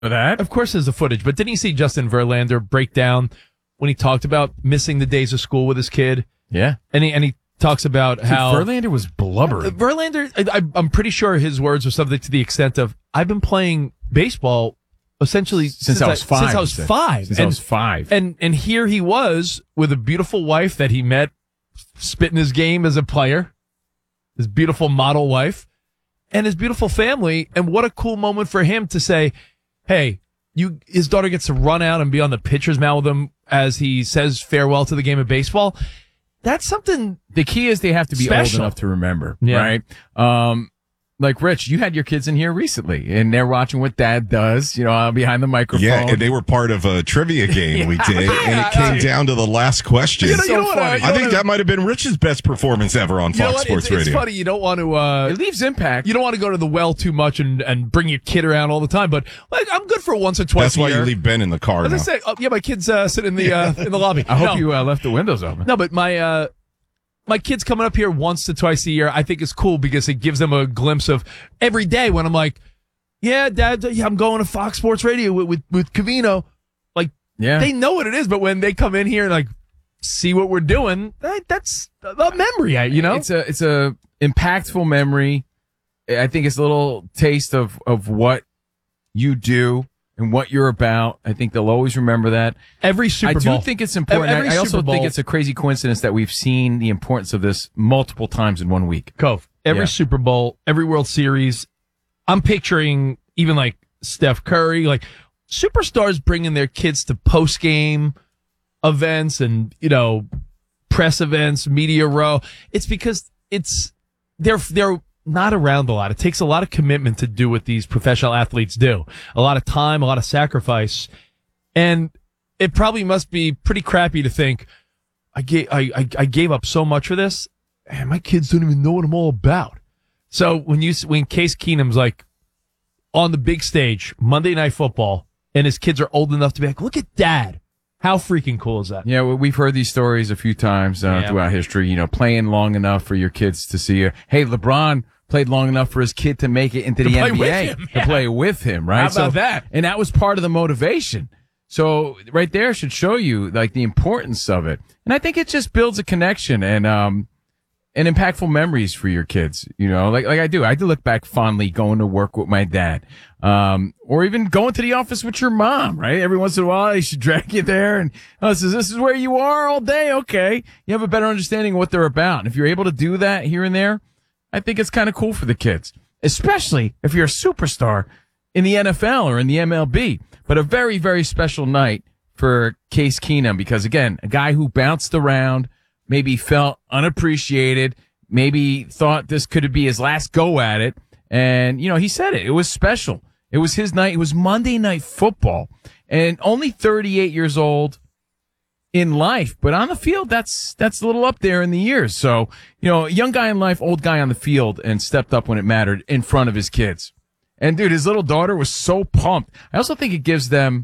that. Of course there's the footage, but didn't you see Justin Verlander break down when he talked about missing the days of school with his kid? Yeah. And he talks about how Verlander was blubbering. Verlander, I'm pretty sure his words were something to the extent of, I've been playing baseball essentially since I was five. And here he was with a beautiful wife that he met, spitting his game as a player, his beautiful model wife, and his beautiful family. And what a cool moment for him to say, hey, his daughter gets to run out and be on the pitcher's mound with him as he says farewell to the game of baseball. That's something. The key is they have to be special. old enough to remember, right? Like Rich, you had your kids in here recently, and they're watching what Dad does, behind the microphone. Yeah, and they were part of a trivia game we did, and it came down to the last question. I think that might have been Rich's best performance ever on Fox Sports Radio. It's funny, you don't want to... it leaves impact. You don't want to go to the well too much and bring your kid around all the time, but I'm good for once or twice a year. That's why you leave Ben in the car now. I say, my kid's sitting in the lobby. I hope you left the windows open. No, but my kids coming up here once to twice a year, I think is cool because it gives them a glimpse of every day when I'm like, yeah, Dad, I'm going to Fox Sports Radio with Covino. Like, they know what it is, but when they come in here and like see what we're doing, that's a memory, It's a impactful memory. I think it's a little taste of what you do and what you're about. I think they'll always remember that. Every Super Bowl. I do think it's important. I also think it's a crazy coincidence that we've seen the importance of this multiple times in 1 week. Cove, every Super Bowl, every World Series, I'm picturing even like Steph Curry, like superstars bringing their kids to post-game events and, press events, media row. It's because they're not around a lot. It takes a lot of commitment to do what these professional athletes do. A lot of time, a lot of sacrifice. And it probably must be pretty crappy to think, I gave up so much for this, and my kids don't even know what I'm all about. So when Case Keenum's like on the big stage, Monday Night Football, and his kids are old enough to be like, look at Dad. How freaking cool is that? Yeah, well, we've heard these stories a few times throughout history, playing long enough for your kids to see you. Hey, LeBron played long enough for his kid to make it into the NBA, to play with him, right? How about that? And that was part of the motivation. So right there should show you like the importance of it. And I think it just builds a connection and impactful memories for your kids, like I do. I do look back fondly going to work with my dad, or even going to the office with your mom, right? Every once in a while, he should drag you there and, this is where you are all day. Okay. You have a better understanding of what they're about. And if you're able to do that here and there, I think it's kind of cool for the kids, especially if you're a superstar in the NFL or in the MLB, but a very, very special night for Case Keenum, because again, a guy who bounced around, maybe felt unappreciated, maybe thought this could be his last go at it. And, he said it. It was special. It was his night. It was Monday Night Football. And only 38 years old in life. But on the field, that's a little up there in the years. So, young guy in life, old guy on the field, and stepped up when it mattered in front of his kids. And, dude, his little daughter was so pumped. I also think it gives them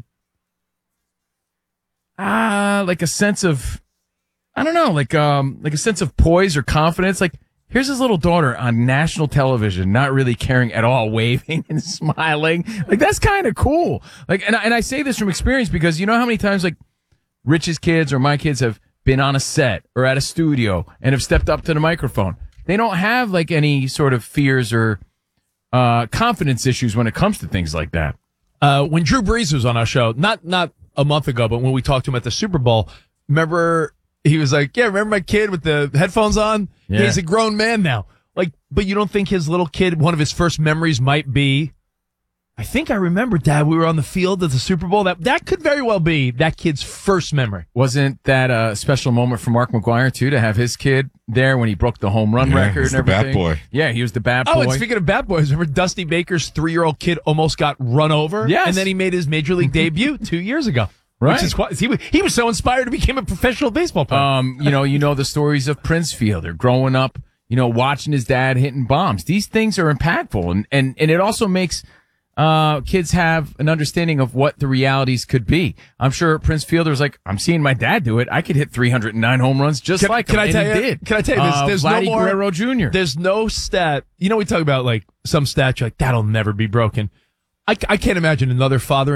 like a sense of... I don't know, like a sense of poise or confidence. Like, here's his little daughter on national television, not really caring at all, waving and smiling. Like, that's kind of cool. Like, and I say this from experience because you know how many times like Rich's kids or my kids have been on a set or at a studio and have stepped up to the microphone. They don't have like any sort of fears or confidence issues when it comes to things like that. When Drew Brees was on our show, not a month ago, but when we talked to him at the Super Bowl, remember... He was like, yeah, remember my kid with the headphones on? Yeah. He's a grown man now. Like, but you don't think his little kid, one of his first memories might be, I think I remember, Dad, we were on the field at the Super Bowl. That could very well be that kid's first memory. Wasn't that a special moment for Mark McGwire, too, to have his kid there when he broke the home run record and everything? The bat boy. Yeah, he was the bat boy. Oh, and speaking of bat boys, remember Dusty Baker's 3-year-old kid almost got run over? Yes. And then he made his major league debut 2 years ago. Right. Which is quite, he was so inspired to become a professional baseball player. You know the stories of Prince Fielder growing up, watching his dad hitting bombs. These things are impactful, and it also makes kids have an understanding of what the realities could be. I'm sure Prince Fielder's like, I'm seeing my dad do it. I could hit 309 home runs just like him. Can I tell you? There's Vladdy no more Guerrero Jr. There's no stat. We talk about like some stat. You're like, that'll never be broken. I can't imagine another father